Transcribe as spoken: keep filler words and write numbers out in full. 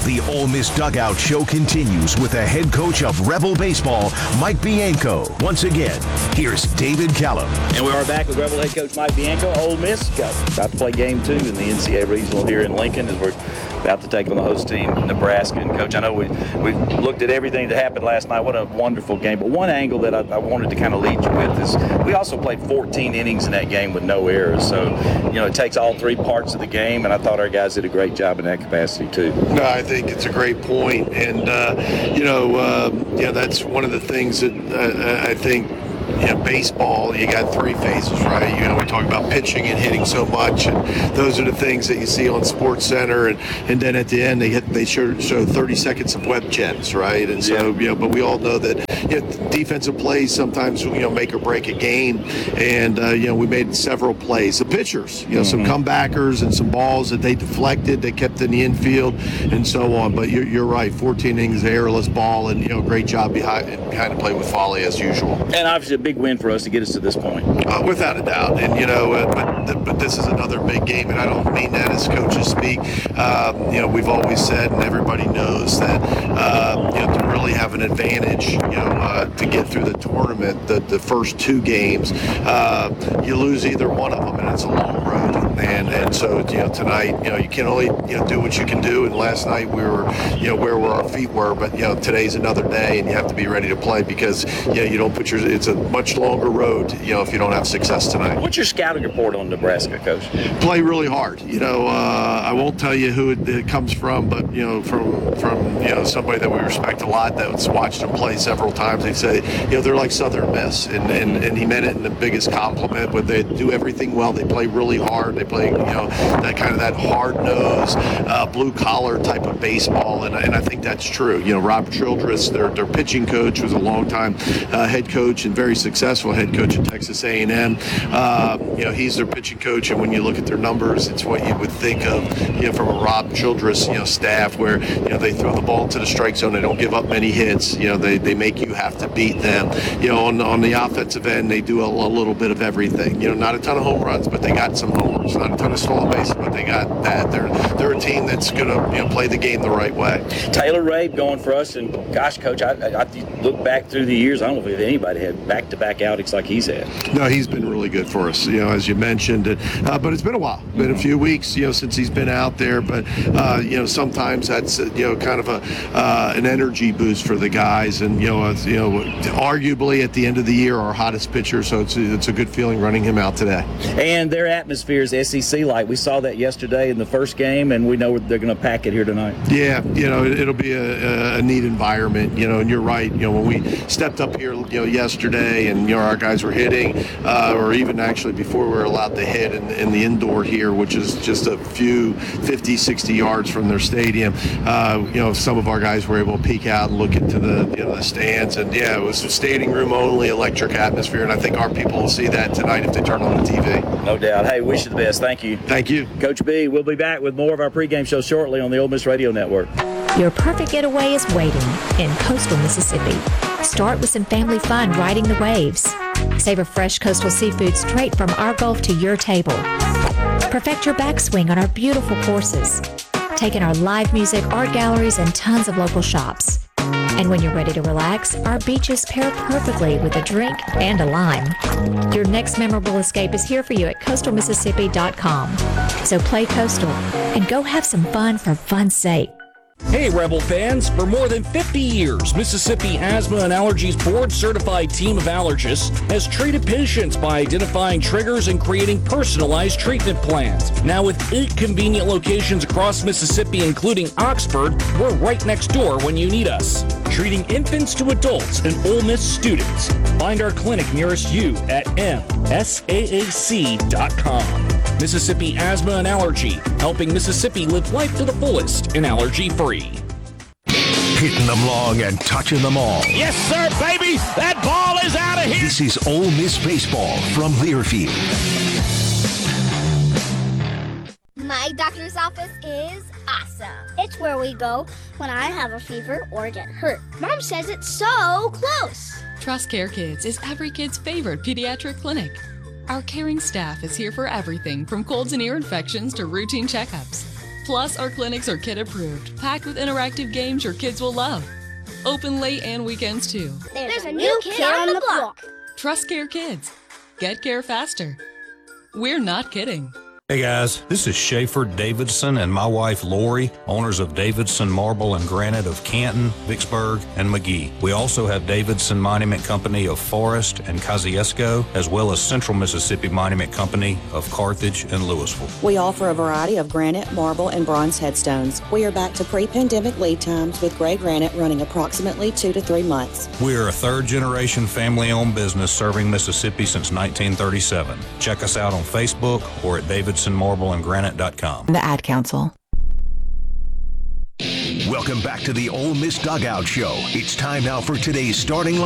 The Ole Miss Dugout Show continues with the head coach of Rebel Baseball, Mike Bianco. Once again, here's David Callum. And we are back with Rebel head coach Mike Bianco. Ole Miss got about to play game two in the N C double A Regional here in Lincoln as we're about to take on the host team, Nebraska. And, Coach, I know we we looked at everything that happened last night. What a wonderful game. But one angle that I, I wanted to kind of lead you with is we also played fourteen innings in that game with no errors. So, you know, it takes all three parts of the game, and I thought our guys did a great job in that capacity too. No, I think it's a great point. And, uh, you know, uh, yeah, that's one of the things that uh, I think, you know, baseball, you got three phases, right? You know, we talk about pitching and hitting so much, and those are the things that you see on Sports Center, and, and then at the end they hit, they show, show thirty seconds of web gems, right? And so, yeah. you know, but we all know that, you know, defensive plays sometimes, you know, make or break a game, and, uh, you know, we made several plays. The pitchers, you know, mm-hmm. some comebackers and some balls that they deflected, they kept in the infield, and so on. But you're, you're right, fourteen innings, airless ball, and, you know, great job behind, behind the play with Foley as usual. And obviously a big win for us to get us to this point. Uh, without a doubt. And, you know, uh, but, but this is another big game, and I don't mean that as coaches speak. Um, you know, we've always said, and everybody knows that, uh, you know, to really have an advantage, you know, uh, to get through the tournament, the, the first two games, uh, you lose either one of them, and it's a long road. And and so, you know, tonight, you know, you can only, you know, do what you can do. And last night we were, you know, where, where our feet were. But, you know, today's another day, and you have to be ready to play because, you know, you don't put your, it's a much longer road, you know, if you don't have success tonight. What's your scouting report on Nebraska, Coach? Play really hard. You know, uh, I won't tell you who it, it comes from, but, you know, from, from, you know, somebody that we respect a lot that's watched them play several times, they say, you know, they're like Southern Miss. And, and, and he meant it in the biggest compliment, but they do everything well. They play really hard. They play, you know, that kind of that hard-nosed, uh, blue-collar type of baseball, and, and I think that's true. You know, Rob Childress, their, their pitching coach, was a long-time uh, head coach and very successful head coach at Texas A and M. Uh, you know, he's their pitching coach, and when you look at their numbers, it's what you would think of, you know, from a Rob Childress, you know, staff where, you know, they throw the ball to the strike zone, they don't give up many hits, you know, they, they make you have to beat them. You know, on, on the offensive end, they do a, a little bit of everything. You know, not a ton of home runs, but they got some homers. Not a ton of stolen bases, but they got that. They're they're a team that's going to, you know, play the game the right way. Taylor Rabe going for us, and gosh, Coach, I, I, I look back through the years, I don't know if anybody had back-to-back outings like he's had. No, he's been really good for us, you know, as you mentioned. Uh, but it's been a while, been a few weeks, you know, since he's been out there. But uh, you know, sometimes that's uh, you know kind of a uh, an energy boost for the guys, and you know, uh, you know, arguably at the end of the year our hottest pitcher. So it's it's a good feeling running him out today. And their atmosphere is S E C like. We saw that yesterday in the first game, and we know they're going to pack it here tonight. Yeah, you know, it, it'll be a, a neat environment, you know, and you're right. You know, when we stepped up here, you know, yesterday, and you know, our guys were hitting, uh, or even actually before we were allowed to hit in, in the indoor here, which is just a few fifty, sixty yards from their stadium. Uh, you know, some of our guys were able to peek out and look into the, you know, the stands, and yeah, it was a standing room only, electric atmosphere, and I think our people will see that tonight if they turn on the T V. No doubt. Hey, wish you the best. Thank you. Thank you. Coach B, we'll be back with more of our pregame show shortly on the Ole Miss Radio Network. Your perfect getaway is waiting in coastal Mississippi. Start with some family fun riding the waves. Savor fresh coastal seafood straight from our Gulf to your table. Perfect your backswing on our beautiful courses. Take in our live music, art galleries, and tons of local shops. And when you're ready to relax, our beaches pair perfectly with a drink and a lime. Your next memorable escape is here for you at coastal mississippi dot com. So play coastal and go have some fun for fun's sake. Hey Rebel fans, for more than fifty years, Mississippi Asthma and Allergies board-certified team of allergists has treated patients by identifying triggers and creating personalized treatment plans. Now with eight convenient locations across Mississippi, including Oxford, we're right next door when you need us. Treating infants to adults and Ole Miss students. Find our clinic nearest you at M S A A C dot com. Mississippi Asthma and Allergy, helping Mississippi live life to the fullest and allergy-free. Hitting them long and touching them all. Yes, sir, baby! That ball is out of here! This is Ole Miss Baseball from Learfield. My doctor's office is awesome. It's where we go when I have a fever or get hurt. Mom says it's so close. Trust Care Kids is every kid's favorite pediatric clinic. Our caring staff is here for everything from colds and ear infections to routine checkups. Plus, our clinics are kid approved, packed with interactive games your kids will love. Open late and weekends too. There's, There's a new kid, kid on the block. Trust Care Kids. Get care faster. We're not kidding. Hey guys, this is Schaefer Davidson and my wife Lori, owners of Davidson Marble and Granite of Canton, Vicksburg, and McGee. We also have Davidson Monument Company of Forest and Kosciuszko, as well as Central Mississippi Monument Company of Carthage and Louisville. We offer a variety of granite, marble, and bronze headstones. We are back to pre-pandemic lead times with gray granite running approximately two to three months. We are a third-generation family-owned business serving Mississippi since nineteen thirty-seven. Check us out on Facebook or at davidson marble and granite dot com. The Ad Council. Welcome back to the Ole Miss Dugout Show. It's time now for today's starting